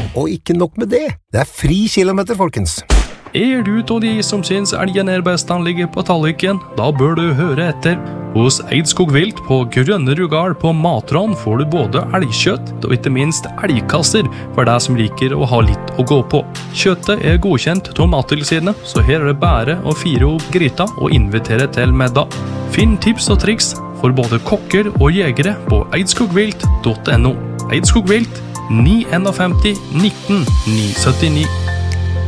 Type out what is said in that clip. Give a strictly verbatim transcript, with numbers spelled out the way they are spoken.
Og ikke nok med det, det er fri kilometer, folkens. Er du av de som synes elgen er best han ligger på talliken, da bør du høre etter. Hos Eidskog Vilt på Grønne Rugal på Matran får du både elgkjøtt og ikke minst elgkasser for deg som liker å ha litt å gå på. Kjøttet er godkjent av Mattilsynet, så her er det bare å fire opp gryta og invitere til middag. Finn tips og triks for både kokker og jegere på eidskogvilt punktum no. Eidskog Vilt, ni femten nitten ni syttini.